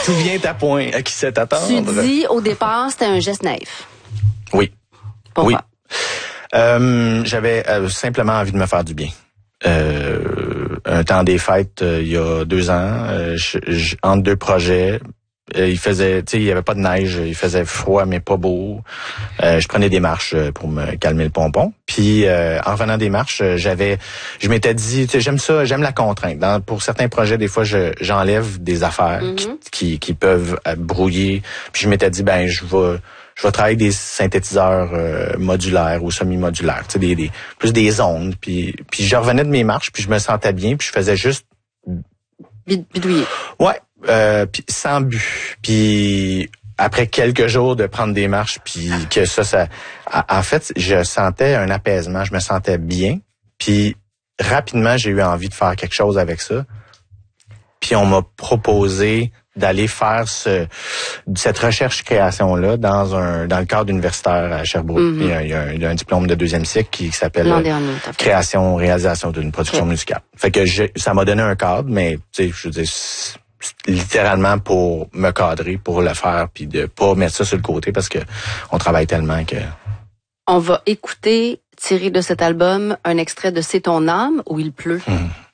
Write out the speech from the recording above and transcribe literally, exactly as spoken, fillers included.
Tout vient à point. À qui sait attendre? Tu dis, au départ, c'était un geste naïf. Oui. Pourquoi? Oui. Euh, j'avais euh, simplement envie de me faire du bien. Euh, un temps des fêtes, euh, il y a deux ans, euh, je, je, entre deux projets, euh, il faisait, tu sais, il y avait pas de neige, il faisait froid mais pas beau. Euh, je prenais des marches pour me calmer le pompon. Puis euh, en revenant des marches, j'avais, je m'étais dit, tu sais, j'aime ça, j'aime la contrainte. Dans, pour certains projets, des fois, je, j'enlève des affaires mm-hmm. qui, qui, qui peuvent brouiller. Puis je m'étais dit, ben, je vais Je vais travailler avec des synthétiseurs euh, modulaires ou semi-modulaires, tu sais, des, des plus des ondes. Puis, puis je revenais de mes marches, puis je me sentais bien, puis je faisais juste bidouiller. Ouais, euh, puis sans but. Puis après quelques jours de prendre des marches, puis que ça, ça, en fait, je sentais un apaisement, je me sentais bien. Puis rapidement, j'ai eu envie de faire quelque chose avec ça. Puis on m'a proposé d'aller faire ce, cette recherche-création-là dans un dans le cadre universitaire à Sherbrooke. Mm-hmm. Il, y a, il, y a un, il y a un diplôme de deuxième cycle qui, qui s'appelle dernier, Création, réalisation d'une production okay. musicale. Fait que je, ça m'a donné un cadre, mais tu sais, je veux dire, littéralement pour me cadrer, pour le faire, puis de pas mettre ça sur le côté parce que on travaille tellement que... On va écouter, tiré de cet album, un extrait de C'est ton âme où il pleut. Mm.